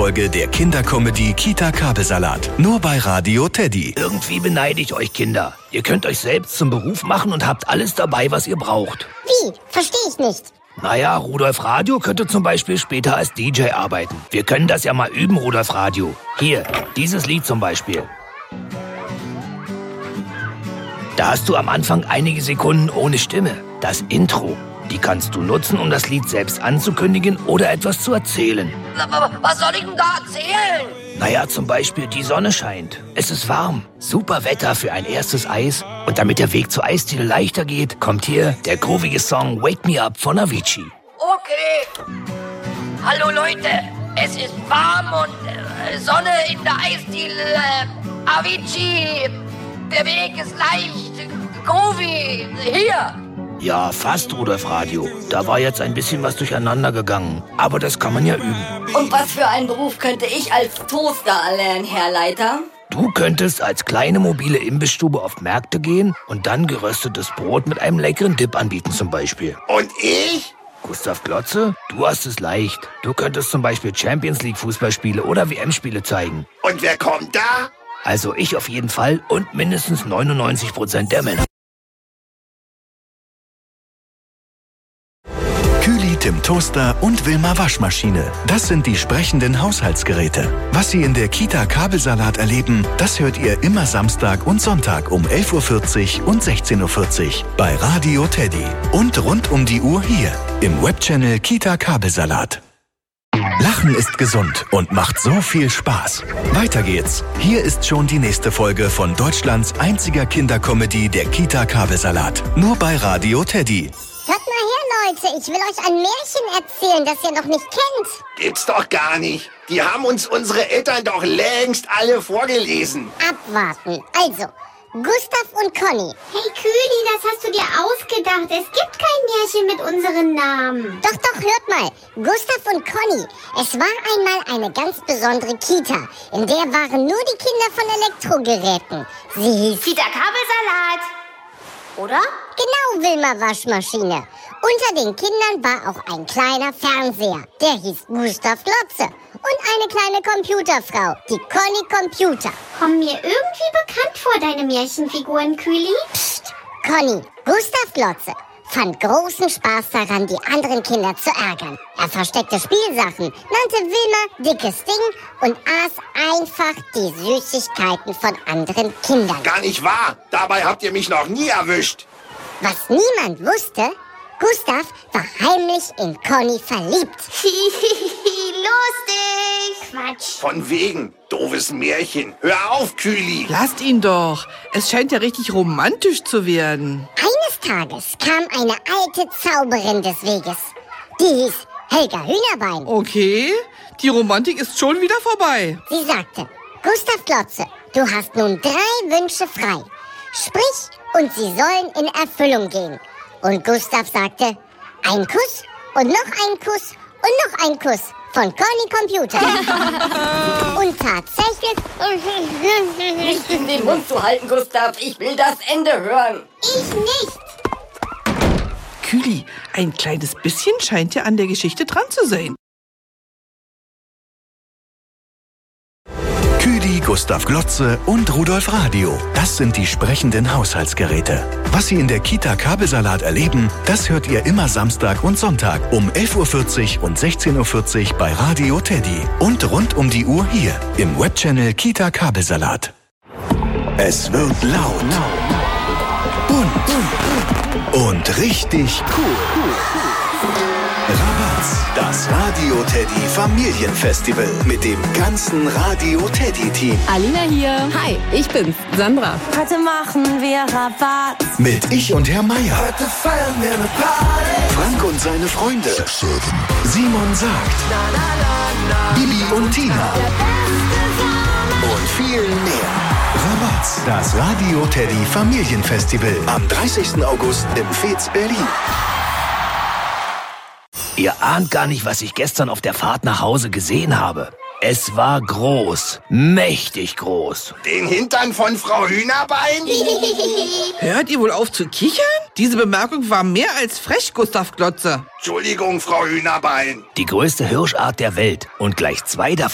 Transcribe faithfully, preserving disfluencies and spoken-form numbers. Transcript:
Folge der Kindercomedy Kita Kabelsalat. Nur bei Radio Teddy. Irgendwie beneide ich euch Kinder. Ihr könnt euch selbst zum Beruf machen und habt alles dabei, was ihr braucht. Wie? Verstehe ich nicht. Naja, Rudolf Radio könnte zum Beispiel später als D J arbeiten. Wir können das ja mal üben, Rudolf Radio. Hier, dieses Lied zum Beispiel. Da hast du am Anfang einige Sekunden ohne Stimme. Das Intro. Die kannst du nutzen, um das Lied selbst anzukündigen oder etwas zu erzählen. Was soll ich denn da erzählen? Naja, zum Beispiel, die Sonne scheint. Es ist warm. Super Wetter für ein erstes Eis. Und damit der Weg zur Eisdiele leichter geht, kommt hier der groovige Song Wake Me Up von Avicii. Okay. Hallo Leute, es ist warm und äh, Sonne in der Eisdiele. Avicii, der Weg ist leicht. Groovy, hier. Ja, fast, Rudolf Radio. Da war jetzt ein bisschen was durcheinander gegangen. Aber das kann man ja üben. Und was für einen Beruf könnte ich als Toaster erlernen, Herr Leiter? Du könntest als kleine mobile Imbissstube auf Märkte gehen und dann geröstetes Brot mit einem leckeren Dip anbieten zum Beispiel. Und ich? Gustav Glotze, du hast es leicht. Du könntest zum Beispiel Champions League Fußballspiele oder W M-Spiele zeigen. Und wer kommt da? Also ich auf jeden Fall und mindestens neunundneunzig Prozent der Männer. Kühli, Tim Toaster und Wilma Waschmaschine. Das sind die sprechenden Haushaltsgeräte. Was Sie in der Kita Kabelsalat erleben, das hört ihr immer Samstag und Sonntag um elf Uhr vierzig und sechzehn Uhr vierzig bei Radio Teddy. Und rund um die Uhr hier im Webchannel Kita Kabelsalat. Lachen ist gesund und macht so viel Spaß. Weiter geht's. Hier ist schon die nächste Folge von Deutschlands einziger Kindercomedy, der Kita Kabelsalat. Nur bei Radio Teddy. Hört mal her, Leute. Ich will euch ein Märchen erzählen, das ihr noch nicht kennt. Gibt's doch gar nicht. Die haben uns unsere Eltern doch längst alle vorgelesen. Abwarten. Also, Gustav und Conny. Hey Kühli, das hast du dir ausgedacht. Es gibt kein Märchen mit unseren Namen. Doch, doch, hört mal. Gustav und Conny. Es war einmal eine ganz besondere Kita. In der waren nur die Kinder von Elektrogeräten. Sie hieß Kita Kabelsalat. Oder? Genau, Wilma Waschmaschine. Unter den Kindern war auch ein kleiner Fernseher. Der hieß Gustav Glotze. Und eine kleine Computerfrau, die Conny Computer. Kommen mir irgendwie bekannt vor, deine Märchenfiguren, Kühli? Psst, Conny, Gustav Glotze fand großen Spaß daran, die anderen Kinder zu ärgern. Er versteckte Spielsachen, nannte Wilma dickes Ding und aß einfach die Süßigkeiten von anderen Kindern. Gar nicht wahr. Dabei habt ihr mich noch nie erwischt. Was niemand wusste, Gustav war heimlich in Conny verliebt. Lustig! Quatsch. Von wegen. Doofes Märchen. Hör auf, Kühli. Lasst ihn doch. Es scheint ja richtig romantisch zu werden. Eines Tages kam eine alte Zauberin des Weges. Die hieß Helga Hühnerbein. Okay, die Romantik ist schon wieder vorbei. Sie sagte, Gustav Glotze, du hast nun drei Wünsche frei. Sprich und sie sollen in Erfüllung gehen. Und Gustav sagte, ein Kuss und noch ein Kuss und noch ein Kuss von Conny Computer. Und tatsächlich... Nicht in den Mund zu halten, Gustav. Ich will das Ende hören. Ich nicht. Kühli, ein kleines bisschen scheint ja an der Geschichte dran zu sein. Kühli, Gustav Glotze und Rudolf Radio. Das sind die sprechenden Haushaltsgeräte. Was Sie in der Kita Kabelsalat erleben, das hört ihr immer Samstag und Sonntag um elf Uhr vierzig und sechzehn Uhr vierzig bei Radio Teddy. Und rund um die Uhr hier im Webchannel Kita Kabelsalat. Es wird laut, bunt und richtig cool. Rabatz, das Radio Teddy Familienfestival mit dem ganzen Radio Teddy Team. Alina hier. Hi, ich bin's, Sandra. Heute machen wir Rabatz. Mit Ich und Herr Meier. Heute feiern wir eine Party. Frank und seine Freunde. Simon sagt. Bibi und Tina. Und viel mehr. Rabatz, das Radio Teddy Familienfestival am dreißigsten August im Fez, Berlin. Ihr ahnt gar nicht, was ich gestern auf der Fahrt nach Hause gesehen habe. Es war groß, mächtig groß. Den Hintern von Frau Hühnerbein? Hört ihr wohl auf zu kichern? Diese Bemerkung war mehr als frech, Gustav Glotze. Entschuldigung, Frau Hühnerbein. Die größte Hirschart der Welt und gleich zwei davon